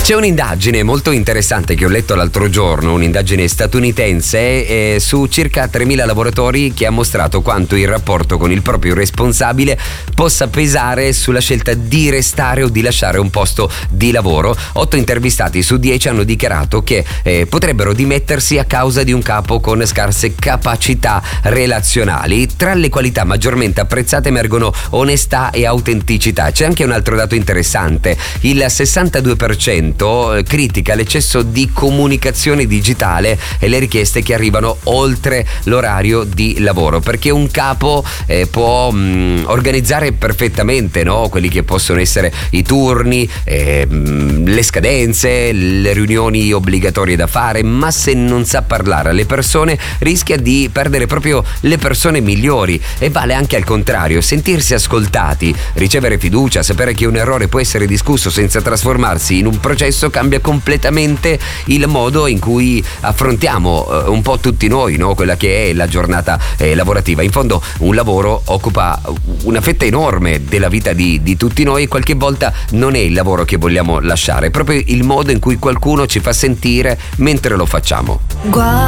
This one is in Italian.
C'è un'indagine molto interessante che ho letto l'altro giorno, un'indagine statunitense su circa 3.000 lavoratori, che ha mostrato quanto il rapporto con il proprio responsabile possa pesare sulla scelta di restare o di lasciare un posto di lavoro. 8 intervistati su 10 hanno dichiarato che potrebbero dimettersi a causa di un capo con scarse capacità relazionali. Tra le qualità maggiormente apprezzate emergono onestà e autenticità. C'è anche un altro dato interessante: il 62% critica l'eccesso di comunicazione digitale e le richieste che arrivano oltre l'orario di lavoro, perché un capo può organizzare perfettamente, no? Quelli che possono essere i turni, le scadenze, le riunioni obbligatorie da fare, ma se non sa parlare alle persone rischia di perdere proprio le persone migliori. E vale anche al contrario: sentirsi ascoltati, ricevere fiducia, sapere che un errore può essere discusso senza trasformarsi in un processo cambia completamente il modo in cui affrontiamo un po' tutti noi, no? Quella che è la giornata lavorativa. In fondo un lavoro occupa una fetta enorme della vita di tutti noi, e qualche volta non è il lavoro che vogliamo lasciare, è proprio il modo in cui qualcuno ci fa sentire mentre lo facciamo.